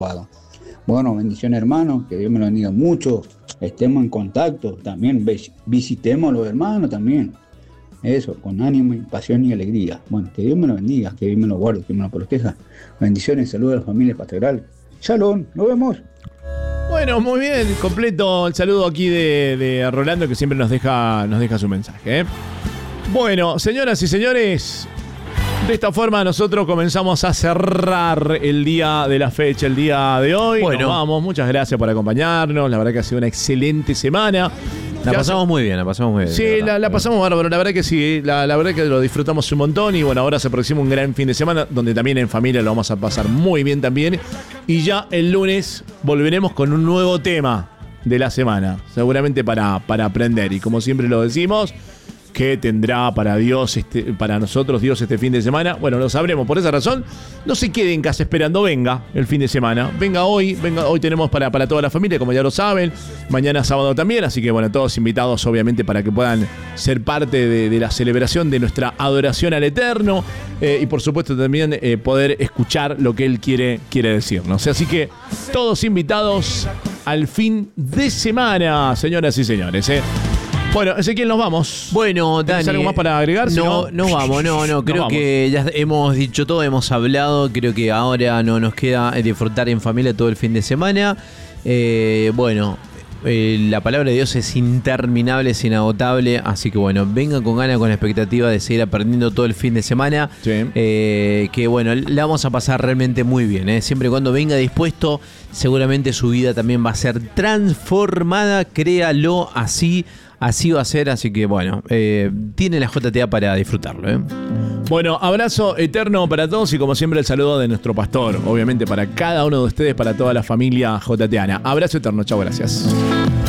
Bueno, bendiciones hermanos, que Dios me lo bendiga mucho, estemos en contacto, también visitemos a los hermanos también, eso, con ánimo y pasión y alegría. Bueno, que Dios me lo bendiga, que Dios me lo guarde, que me lo proteja. Bendiciones, saludos a la familia pastoral. Shalom, nos vemos. Bueno, muy bien, completo el saludo aquí de Rolando, que siempre nos deja su mensaje, ¿eh? Bueno, señoras y señores, de esta forma nosotros comenzamos a cerrar el día de la fecha, el día de hoy. Bueno, nos vamos, muchas gracias por acompañarnos, la verdad que ha sido una excelente semana. La pasamos muy bien. Sí, la pasamos bárbaro, la verdad que sí, la verdad que lo disfrutamos un montón y bueno, ahora se aproxima un gran fin de semana donde también en familia lo vamos a pasar muy bien también. Y ya el lunes volveremos con un nuevo tema de la semana, seguramente para aprender. Y como siempre lo decimos, ¿qué tendrá para nosotros Dios este fin de semana? Bueno, lo sabremos. Por esa razón, no se quede en casa esperando. Venga el fin de semana. Venga hoy tenemos para toda la familia, como ya lo saben. Mañana sábado también. Así que bueno, todos invitados obviamente para que puedan ser parte de la celebración de nuestra adoración al Eterno. Y por supuesto también poder escuchar lo que Él quiere decirnos. Así que todos invitados al fin de semana, señoras y señores. Bueno, Ezequiel, nos vamos. Bueno, Dani, ¿tienes algo más para agregar? No vamos. Creo que ya hemos dicho todo, hemos hablado. Creo que ahora no nos queda disfrutar en familia todo el fin de semana. La palabra de Dios es interminable, es inagotable. Así que bueno, vengan con ganas, con la expectativa de seguir aprendiendo todo el fin de semana. Sí. Que bueno, la vamos a pasar realmente muy bien. Siempre y cuando venga dispuesto, seguramente su vida también va a ser transformada. Créalo, así va a ser, así que bueno, tiene la JTA para disfrutarlo. Bueno, abrazo eterno para todos y como siempre el saludo de nuestro pastor, obviamente para cada uno de ustedes, para toda la familia JTAna. Abrazo eterno, chao, gracias.